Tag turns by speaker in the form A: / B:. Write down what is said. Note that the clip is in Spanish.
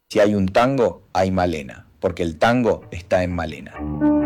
A: Si hay un tango, hay Malena, porque el tango está en Malena.